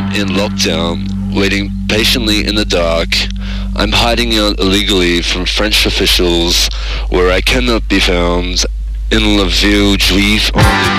in lockdown, waiting patiently in the dark. I'm hiding out illegally from French officials where I cannot be found in La Ville Juive on